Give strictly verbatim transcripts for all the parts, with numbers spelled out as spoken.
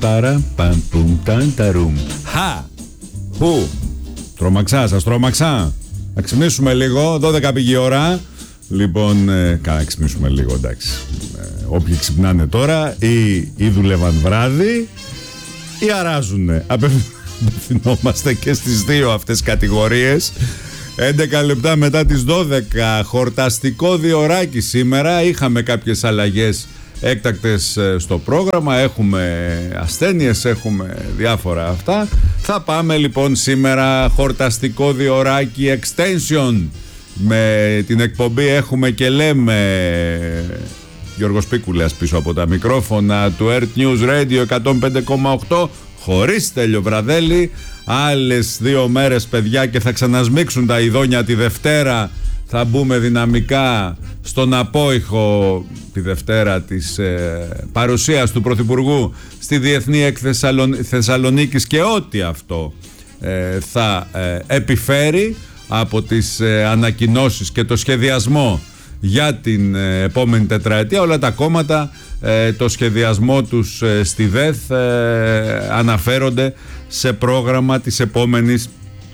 Παρα, παμ, πουμ, ταν, ταρουμ. Χα! Πού! Τρόμαξα, σας τρόμαξα. Να ξυπνήσουμε λίγο, δώδεκα πήγε η ώρα. Λοιπόν, ε, να ξυπνήσουμε λίγο, εντάξει. Ε, όποιοι ξυπνάνε τώρα ή, ή δουλεύαν βράδυ ή αράζουνε. Απευθυνόμαστε και στις δύο αυτές κατηγορίες. έντεκα λεπτά μετά τις δώδεκα, χορταστικό διωράκι σήμερα. Είχαμε κάποιες αλλαγές έκτακτες στο πρόγραμμα, έχουμε ασθένειες, έχουμε διάφορα αυτά. Θα πάμε λοιπόν σήμερα χορταστικό διωράκι extension. Με την εκπομπή έχουμε και λέμε Γιώργος Πίκουλας πίσω από τα μικρόφωνα του Earth News Radio εκατόν πέντε κόμμα οκτώ, χωρίς Στέλιο Βραδέλη. Άλλες δύο μέρες, παιδιά, και θα ξανασμίξουν τα ειδόνια τη Δευτέρα. Θα μπούμε δυναμικά στον απόϊχο τη Δευτέρα της ε, παρουσίας του Πρωθυπουργού στη Διεθνή Έκθεση Θεσσαλονίκης και ό,τι αυτό ε, θα ε, επιφέρει από τις ε, ανακοινώσεις και το σχεδιασμό για την ε, επόμενη τετραετία. Όλα τα κόμματα, ε, το σχεδιασμό τους ε, στη ΔΕΘ ε, αναφέρονται σε πρόγραμμα της επόμενης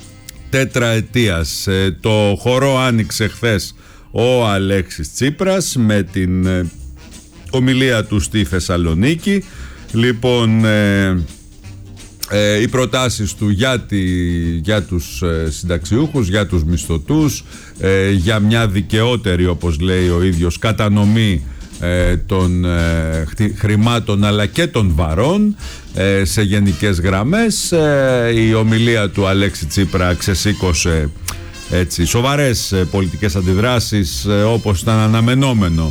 τετραετίας. Ε, το χορό άνοιξε χθες ο Αλέξης Τσίπρας με την ε, ομιλία του στη Θεσσαλονίκη. Λοιπόν, ε, ε, οι προτάσεις του για, τη, για τους ε, συνταξιούχους, για τους μισθωτούς, ε, για μια δικαιότερη, όπως λέει ο ίδιος, κατανομή ε, των ε, χρημάτων αλλά και των βαρών ε, σε γενικές γραμμές. Ε, η ομιλία του Αλέξη Τσίπρα ξεσήκωσε έτσι σοβαρές ε, πολιτικές αντιδράσεις, ε, όπως ήταν αναμενόμενο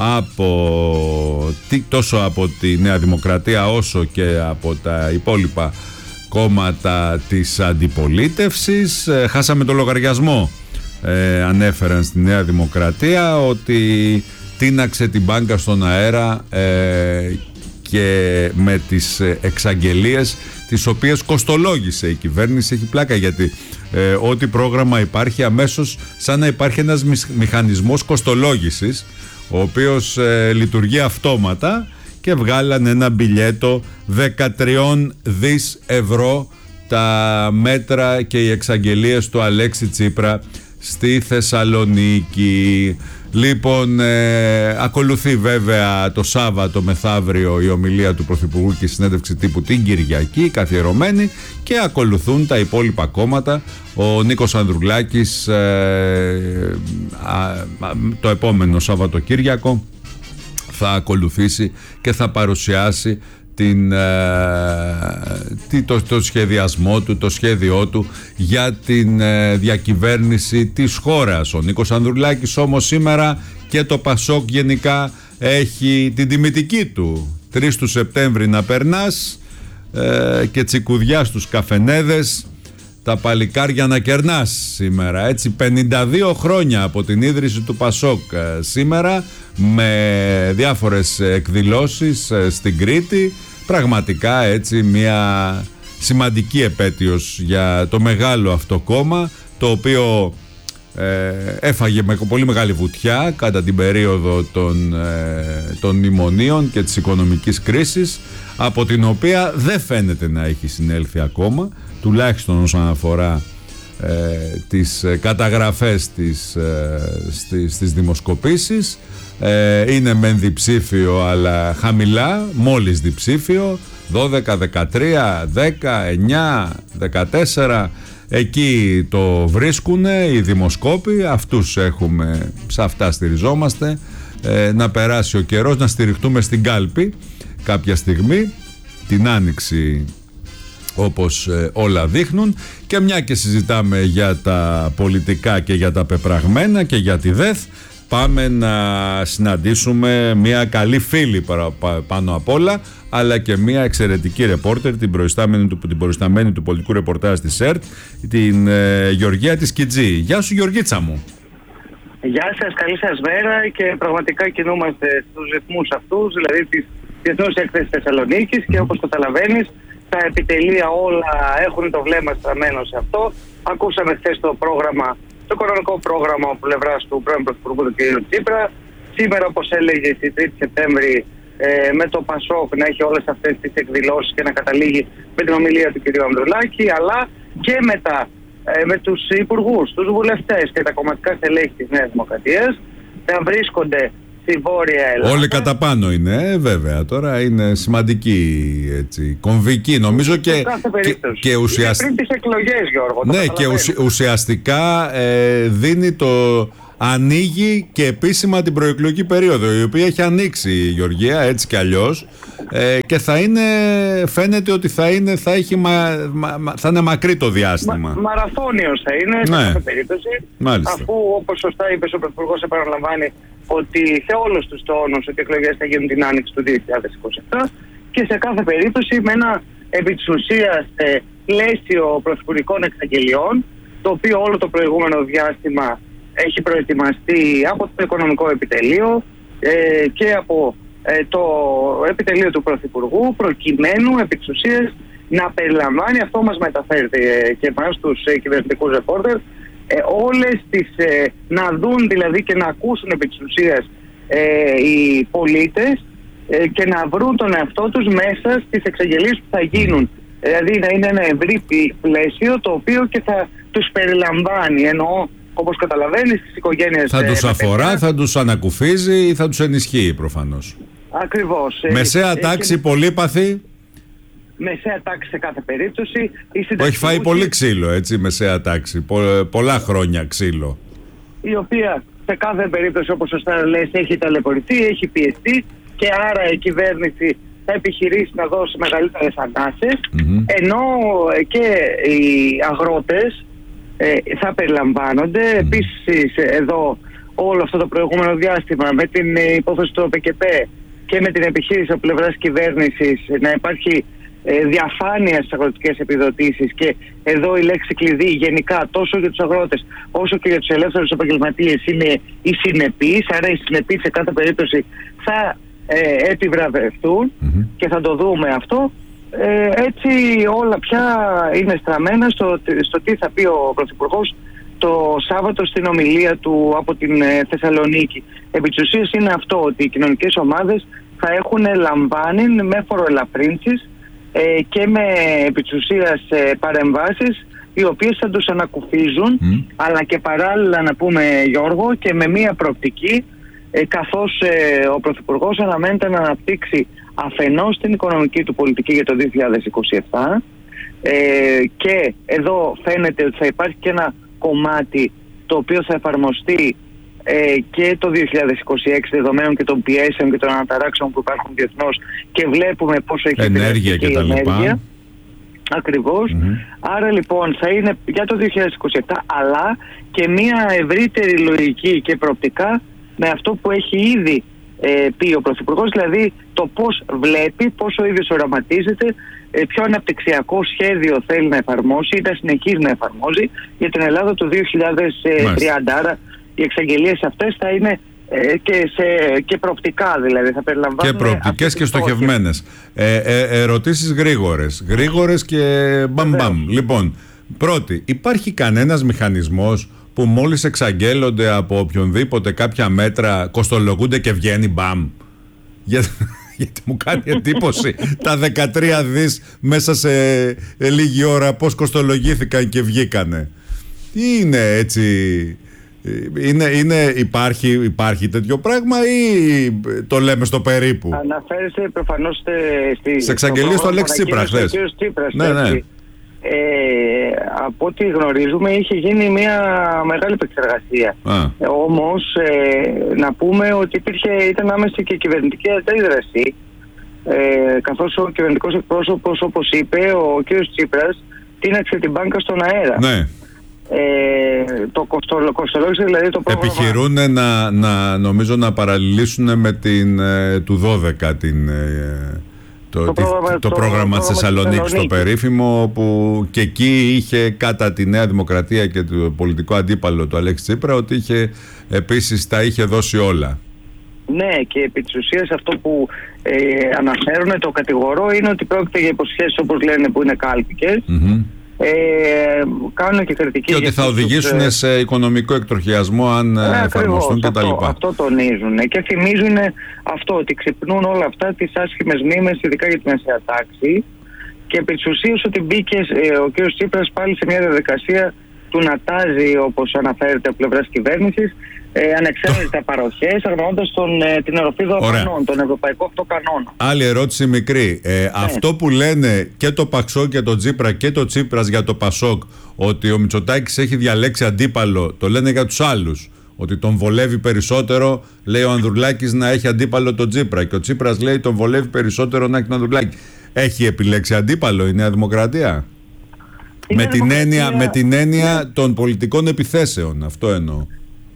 από, τόσο από τη Νέα Δημοκρατία όσο και από τα υπόλοιπα κόμματα της αντιπολίτευσης. Ε, χάσαμε το λογαριασμό, ε, ανέφεραν στη Νέα Δημοκρατία, ότι τίναξε την μπάνκα στον αέρα ε, και με τις εξαγγελίες τις οποίες κοστολόγησε η κυβέρνηση. Έχει πλάκα γιατί ε, ό,τι πρόγραμμα υπάρχει, αμέσως σαν να υπάρχει ένας μηχανισμός κοστολόγησης, ο οποίος ε, λειτουργεί αυτόματα, και βγάλαν ένα μπιλιέτο δεκατρία δις ευρώ τα μέτρα και οι εξαγγελίες του Αλέξη Τσίπρα στη Θεσσαλονίκη. Λοιπόν, ε, ακολουθεί βέβαια το Σάββατο μεθαύριο η ομιλία του Πρωθυπουργού και η συνέντευξη τύπου την Κυριακή, καθιερωμένη, και ακολουθούν τα υπόλοιπα κόμματα. Ο Νίκος Ανδρουλάκης ε, α, α, το επόμενο Σαββατοκύριακο θα ακολουθήσει και θα παρουσιάσει την, ε, το, το σχεδιασμό του, το σχέδιό του για την ε, διακυβέρνηση της χώρας. Ο Νίκος Ανδρουλάκης όμως σήμερα, και το Πασόκ γενικά, έχει την τιμητική του. τρεις του Σεπτέμβρη να περνάς ε, και τσικουδιά στους καφενέδες, τα παλικάρια να κερνάς σήμερα. Έτσι, πενήντα δύο χρόνια από την ίδρυση του Πασόκ ε, σήμερα, με διάφορες εκδηλώσεις ε, στην Κρήτη. Πραγματικά έτσι μια σημαντική επέτειος για το μεγάλο αυτό κόμμα, το οποίο ε, έφαγε με πολύ μεγάλη βουτιά κατά την περίοδο των, ε, των μνημονίων και της οικονομικής κρίσης, από την οποία δεν φαίνεται να έχει συνέλθει ακόμα, τουλάχιστον όσον αφορά ε, τις καταγραφές της, ε, στις, στις δημοσκοπήσεις. Ε, είναι μεν διψήφιο, αλλά χαμηλά, μόλις διψήφιο, δώδεκα, δεκατρία, δέκα, εννιά, δεκατέσσερα, εκεί το βρίσκουνε οι δημοσκόποι. Αυτούς έχουμε, σε αυτά στηριζόμαστε, ε, να περάσει ο καιρός, να στηριχτούμε στην κάλπη κάποια στιγμή την Άνοιξη, όπως ε, όλα δείχνουν. Και μια και συζητάμε για τα πολιτικά και για τα πεπραγμένα και για τη ΔΕΘ, πάμε να συναντήσουμε μια καλή φίλη πάνω απ' όλα, αλλά και μια εξαιρετική ρεπόρτερ, την προϊστάμενη του, την προϊσταμένη του πολιτικού ρεπορτάζ της ΕΡΤ, την ε, Γεωργία της Κιτζή. Γεια σου, Γεωργίτσα μου. Γεια σας, καλή σας μέρα, και πραγματικά κινούμαστε στους ρυθμούς αυτούς, δηλαδή της Διεθνούς Έκθεσης Θεσσαλονίκης, και όπως καταλαβαίνεις, τα επιτελεία όλα έχουν το βλέμμα στραμμένο σε αυτό. Ακούσαμε χθες το πρόγραμμα, το οικονομικό πρόγραμμα από πλευράς του πρώην Πρωθυπουργού του κ. Τσίπρα. Σήμερα, όπως έλεγε, η τρίτη Σεπτέμβρη ε, με το Πασόκ να έχει όλες αυτές τις εκδηλώσεις και να καταλήγει με την ομιλία του κ. Ανδρουλάκη, αλλά και μετά ε, με τους υπουργούς, τους βουλευτές και τα κομματικά στελέχη της Νέας Δημοκρατίας να βρίσκονται στη Βόρεια Ελλάδα. Όλοι κατά πάνω είναι, ε, βέβαια. Τώρα είναι σημαντική, έτσι, κομβική, νομίζω, και, και, και ουσιαστικά. Πριν τις εκλογές, Γιώργο. Ναι, και ουσι, ουσιαστικά ε, δίνει το. Ανοίγει και επίσημα την προεκλογική περίοδο, η οποία έχει ανοίξει, η Γεωργία, έτσι κι αλλιώς, ε, και θα είναι, φαίνεται ότι θα είναι, θα έχει μα, μα, θα είναι μακρύ το διάστημα. Μα, μαραθώνιος θα είναι, ναι. σε κάθε περίπτωση. Μάλιστα. Αφού, όπως σωστά είπε ο Πρωθυπουργός, επαναλαμβάνει ότι σε όλους τους τόνους ότι οι εκλογές θα γίνουν την άνοιξη του δύο χιλιάδες είκοσι επτά και σε κάθε περίπτωση με ένα επί της ουσίας ε, πλαίσιο πρωθυπουργικών εξαγγελιών, το οποίο όλο το προηγούμενο διάστημα έχει προετοιμαστεί από το Οικονομικό Επιτελείο ε, και από ε, το Επιτελείο του Πρωθυπουργού, προκειμένου επί της ουσίας να περιλαμβάνει, αυτό μας μεταφέρει ε, και εμάς τους ε, κυβερνητικούς ρεπόρτερ, ε, όλες τις, ε, να δουν δηλαδή και να ακούσουν επί της ουσίας ε, οι πολίτες ε, και να βρουν τον εαυτό τους μέσα στις εξαγγελίες που θα γίνουν. Δηλαδή να είναι ένα ευρύ πλαίσιο το οποίο και θα τους περιλαμβάνει, εννοώ, όπως καταλαβαίνεις, τις οικογένειες. Θα τους αφορά, παιδιά, θα τους ανακουφίζει ή θα τους ενισχύει προφανώς. Ακριβώς. Μεσαία ε, τάξη, ε, πολύπαθη. Μεσαία τάξη σε κάθε περίπτωση. Έχει φάει πολύ ξύλο, έτσι, μεσαία τάξη. Πο, πολλά χρόνια ξύλο. Η οποία σε κάθε περίπτωση, όπως σωστά λες, έχει ταλαιπωρηθεί, έχει πιεστεί και άρα η κυβέρνηση θα επιχειρήσει να δώσει μεγαλύτερες ανάσες, mm-hmm. ενώ και οι αγρότες ε, θα περιλαμβάνονται. Mm. Επίσης εδώ όλο αυτό το προηγούμενο διάστημα με την υπόθεση του ΟΠΕΚΕΠ και με την επιχείρηση από πλευράς κυβέρνησης να υπάρχει ε, διαφάνεια στις αγροτικές επιδοτήσεις, και εδώ η λέξη κλειδί γενικά τόσο για τους αγρότες όσο και για τους ελεύθερους επαγγελματίες είναι η συνεπής, άρα οι συνεπείς σε κάθε περίπτωση θα ε, επιβραβευτούν mm-hmm. και θα το δούμε αυτό. Ε, έτσι όλα πια είναι στραμμένα στο, στο τι θα πει ο Πρωθυπουργός το Σάββατο στην ομιλία του από την ε, Θεσσαλονίκη. Επί της ουσίας είναι αυτό, ότι οι κοινωνικές ομάδες θα έχουν λαμβάνει με φοροελαφρύνσεις ε, και με επί της ουσίας ε, παρεμβάσεις οι οποίες θα τους ανακουφίζουν, mm. αλλά και παράλληλα, να πούμε, Γιώργο, και με μία προοπτική, ε, καθώς ε, ο Πρωθυπουργός αναμένεται να αναπτύξει αφενός την οικονομική του πολιτική για το δύο χιλιάδες είκοσι επτά ε, και εδώ φαίνεται ότι θα υπάρχει και ένα κομμάτι το οποίο θα εφαρμοστεί ε, και το δύο χιλιάδες είκοσι έξι, δεδομένων και των πιέσεων και των αναταράξεων που υπάρχουν διεθνώς, και βλέπουμε πόσο έχει ενέργεια και τα λοιπά. Ακριβώς. Mm-hmm. Άρα λοιπόν θα είναι για το δύο χιλιάδες είκοσι επτά, αλλά και μια ευρύτερη λογική και προοπτικά με αυτό που έχει ήδη ε, πει ο Πρωθυπουργός, δηλαδή το πώς βλέπει, πώς ο ίδιος οραματίζεται, ε, ποιο αναπτυξιακό σχέδιο θέλει να εφαρμόσει ή να συνεχίζει να εφαρμόζει για την Ελλάδα το δύο χιλιάδες τριάντα. Άρα οι εξαγγελίες αυτές θα είναι ε, και, σε, και προοπτικά, δηλαδή θα περιλαμβάνουν και προοπτικές και στοχευμένες. Ε, ε, ερωτήσεις γρήγορες, γρήγορες και μπαμ μπαμ. Λοιπόν, πρώτη, υπάρχει κανένας μηχανισμός που μόλις εξαγγέλλονται από οποιονδήποτε κάποια μέτρα κοστολογούνται και βγαίνει μπαμ? Για, γιατί μου κάνει εντύπωση τα δεκατρία δις μέσα σε λίγη ώρα πώς κοστολογήθηκαν και βγήκανε. Είναι έτσι? Είναι, είναι, υπάρχει, υπάρχει τέτοιο πράγμα ή το λέμε στο περίπου? Αναφέρεστε προφανώς στη, σε εξαγγελίες του Αλέξη Τσίπρα χθες. Ναι, ναι. Ε, από ό,τι γνωρίζουμε είχε γίνει μια μεγάλη επεξεργασία. Ε, όμως ε, να πούμε ότι υπήρχε, ήταν άμεση και κυβερνητική αντίδραση, ε, καθώς ο κυβερνητικός εκπρόσωπος, όπως είπε, ο κ. Τσίπρας τίναξε την μπάνκα στον αέρα. Ναι. Ε, το κοστολόγησε δηλαδή το πρόγραμμα. Επιχειρούν να, να, νομίζω να παραλληλήσουν με την ε, του δώδεκα την... Ε, Το, το, πρόγραμμα, το, το πρόγραμμα της Θεσσαλονίκης, το περίφημο, που και εκεί είχε κατά τη Νέα Δημοκρατία και το πολιτικό αντίπαλο του Αλέξη Τσίπρα, ότι είχε επίσης τα είχε δώσει όλα. Ναι, και επί της ουσίας αυτό που ε, αναφέρουν, το κατηγορώ, είναι ότι πρόκειται για υποσχέσεις, όπως λένε, που είναι κάλπικες, mm-hmm. Ε, κάνουν και κριτική. Και ότι θα οδηγήσουν τους, σε οικονομικό εκτροχιασμό αν ε, εφαρμοστούν κτλ. Αυτό, αυτό τονίζουν και θυμίζουν αυτό, ότι ξυπνούν όλα αυτά τις άσχημες μνήμες, ειδικά για τη μεσαία τάξη. Και επί της ουσίας ότι μπήκε ε, ο κ. Τσίπρας πάλι σε μια διαδικασία του να τάζει, όπως αναφέρεται από πλευράς κυβέρνησης, ε, ανεξάρτητα παροχές, αγνοώντας ε, την οροφή δαπανών, τον ευρωπαϊκό αυτό κανόνα. Άλλη ερώτηση μικρή. Ε, ναι. Αυτό που λένε και το Πασόκ και το Τσίπρα και το Τσίπρας για το Πασόκ, ότι ο Μητσοτάκης έχει διαλέξει αντίπαλο, το λένε για τους άλλους. Ότι τον βολεύει περισσότερο, λέει ο Ανδρουλάκης, να έχει αντίπαλο τον Τσίπρα. Και ο Τσίπρας λέει τον βολεύει περισσότερο να έχει τον Ανδρουλάκη. Έχει επιλέξει αντίπαλο η Νέα Δημοκρατία? Η με, Νέα την Δημοκρατία... Έννοια, με την έννοια των πολιτικών επιθέσεων, αυτό εννοώ.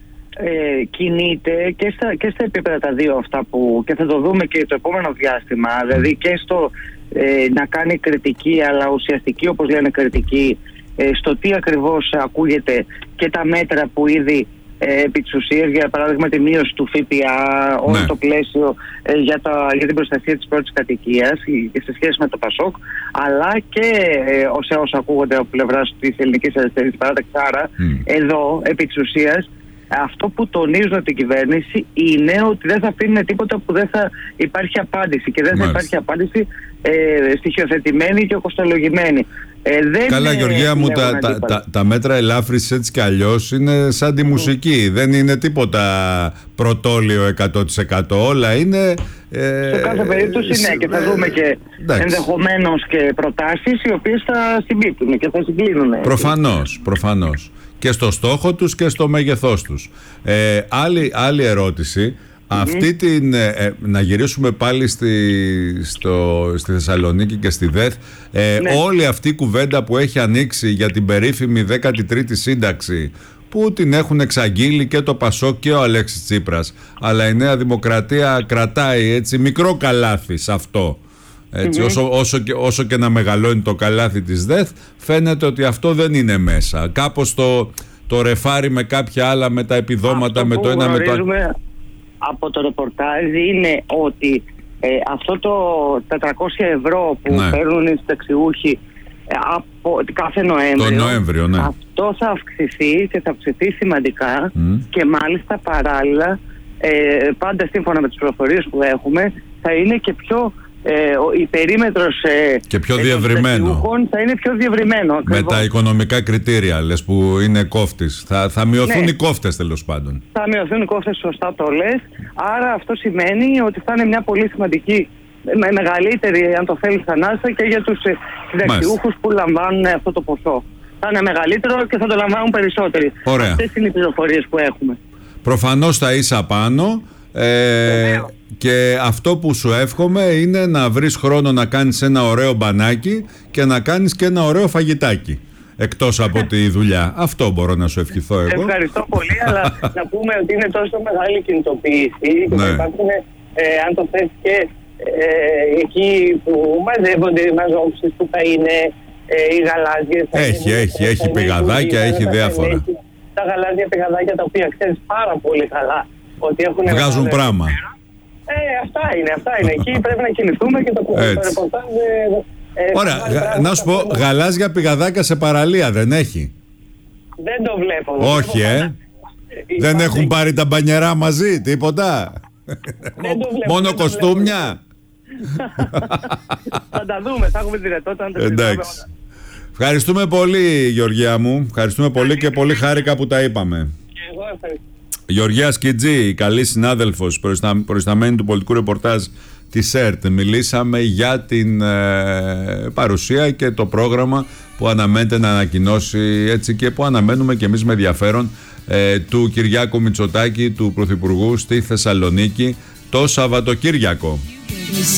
Ε, κινείται και στα, και στα επίπεδα τα δύο αυτά που, και θα το δούμε και το επόμενο διάστημα, δηλαδή και στο ε, να κάνει κριτική, αλλά ουσιαστική, όπως λένε, κριτική ε, στο τι ακριβώς ακούγεται και τα μέτρα που ήδη ε, επί της ουσίας, για παράδειγμα τη μείωση του ΦΠΑ, όλο ναι. το πλαίσιο ε, για, τα, για την προστασία της πρώτης κατοικίας και σε σχέση με το Πασόκ, αλλά και ε, σε όσα ακούγονται από πλευράς της ελληνικής αριστερής παράταξης. Άρα mm. εδώ επί της ουσίας αυτό που τονίζουν από την κυβέρνηση είναι ότι δεν θα αφήνουν τίποτα που δεν θα υπάρχει απάντηση, και δεν θα Μάλιστα. υπάρχει απάντηση ε, στοιχειοθετημένη και κοστολογημένη. Ε, δεν Καλά, Γεωργία μου, τα, τα, τα, τα μέτρα ελάφρυνσης έτσι κι αλλιώς είναι σαν τη μουσική. Mm. Δεν είναι τίποτα πρωτόλιο εκατό τοις εκατό. Όλα είναι... Ε, σε κάθε περίπτωση ναι, και θα δούμε και εντάξει. ενδεχομένως και προτάσεις οι οποίες θα συμπίπτουν και θα συγκλίνουν. Προφανώς, προφανώς. Και στο στόχο τους και στο μέγεθός τους. Ε, άλλη, άλλη ερώτηση. Mm-hmm. Αυτή την, ε, να γυρίσουμε πάλι στη, στο, στη Θεσσαλονίκη και στη ΔΕΘ. Ε, ναι. Όλη αυτή η κουβέντα που έχει ανοίξει για την περίφημη δέκατη τρίτη σύνταξη, που την έχουν εξαγγείλει και το Πασόκ και ο Αλέξης Τσίπρας, αλλά η Νέα Δημοκρατία κρατάει έτσι μικρό καλάθι σε αυτό. Έτσι, mm-hmm. όσο, όσο, και, όσο και να μεγαλώνει το καλάθι της ΔΕΘ, φαίνεται ότι αυτό δεν είναι μέσα. Κάπως το, το ρεφάρει με κάποια άλλα, με τα επιδόματα, αυτό με το ένα με το άλλο. Από το ρεπορτάζ είναι ότι ε, αυτό το τα τριακόσια ευρώ που ναι. παίρνουν οι συνταξιούχοι ε, από κάθε Νοέμβριο, το Νοέμβριο ναι. αυτό θα αυξηθεί και θα αυξηθεί σημαντικά mm. και μάλιστα παράλληλα ε, πάντα σύμφωνα με τις πληροφορίες που έχουμε θα είναι και πιο Ε, η περίμετρος ε, και πιο διευρυμένο. Θα είναι πιο διευρυμένο ακριβώς. Με τα οικονομικά κριτήρια λες, που είναι κόφτης. Θα, θα μειωθούν ναι. οι κόφτες τέλος πάντων. Θα μειωθούν οι κόφτες, σωστά το λες. Άρα αυτό σημαίνει ότι θα είναι μια πολύ σημαντική, με μεγαλύτερη αν το θέλεις ανάσα και για τους συνταξιούχους που λαμβάνουν αυτό το ποσό. Θα είναι μεγαλύτερο και θα το λαμβάνουν περισσότεροι. Ωραία. Αυτές είναι οι πληροφορίες που έχουμε. Προφανώς θα είσαι απάνω. Ε, και αυτό που σου εύχομαι είναι να βρεις χρόνο να κάνεις ένα ωραίο μπανάκι και να κάνεις και ένα ωραίο φαγητάκι εκτός από τη δουλειά. Αυτό μπορώ να σου ευχηθώ εγώ. Ευχαριστώ πολύ, αλλά να πούμε ότι είναι τόσο μεγάλη κινητοποίηση και ναι. υπάρχουν, ε, αν το θες, και ε, εκεί που μαζεύονται οι μαζόψεις που θα είναι ε, οι γαλάζιες. Έχει, είναι, έχει, έχει πηγαδάκια, έχει διάφορα. Έχει τα γαλάζια πηγαδάκια τα οποία ξέρεις πάρα πολύ καλά ότι έχουν βγάζουν πράγμα. Ε, αυτά είναι, αυτά είναι. Εκεί πρέπει να κινηθούμε και το ρεπορτάζ. Ε, Ωραία, γα, να σου πω, γαλάζια πηγαδάκια σε παραλία δεν έχει? Δεν το βλέπω. Όχι, ε. Δεν έχουν πάρει τα μπανιερά μαζί, τίποτα? Δεν το βλέπω. Μόνο κοστούμια. Θα τα δούμε, θα έχουμε τη δυνατότητα να τα δούμε. Εντάξει. Ευχαριστούμε πολύ, Γεωργία μου. Ευχαριστούμε πολύ και πολύ χάρηκα που τα είπαμε. Και εγώ ευχαριστώ. Γεωργία Σκιτζή, καλή συνάδελφος, προϊσταμένη του πολιτικού ρεπορτάζ της ΕΡΤ. Μιλήσαμε για την ε, παρουσία και το πρόγραμμα που αναμένεται να ανακοινώσει, έτσι, και που αναμένουμε και εμείς με ενδιαφέρον, ε, του Κυριάκου Μητσοτάκη, του Πρωθυπουργού, στη Θεσσαλονίκη το Σαββατοκύριακο.